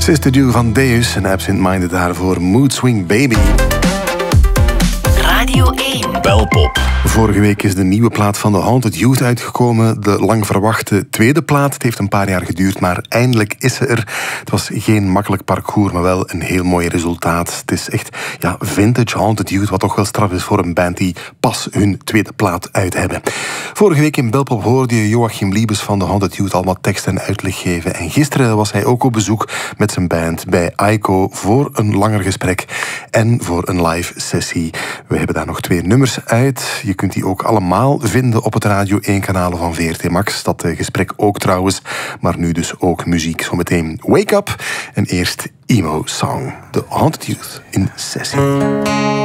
Sister Duo van Deus en Absent Minded daarvoor Mood Swing Baby. Radio 1. Belpop. Vorige week is de nieuwe plaat van The Haunted Youth uitgekomen. De lang verwachte tweede plaat. Het heeft een paar jaar geduurd, maar eindelijk is ze er. Het was geen makkelijk parcours, maar wel een heel mooi resultaat. Het is echt vintage Haunted Youth, wat toch wel straf is voor een band die pas hun tweede plaat uit hebben. Vorige week in Belpop hoorde je Joachim Liebes van The Haunted Youth allemaal tekst en uitleg geven. En gisteren was hij ook op bezoek met zijn band bij Aiko voor een langer gesprek en voor een live sessie. We hebben daar nog 2 nummers uit. Je kunt die ook allemaal vinden op het Radio 1-kanaal van VRT Max. Dat gesprek ook trouwens, maar nu dus ook muziek. Zometeen Wake Up en eerst Emo Song. The Haunted Youth in sessie.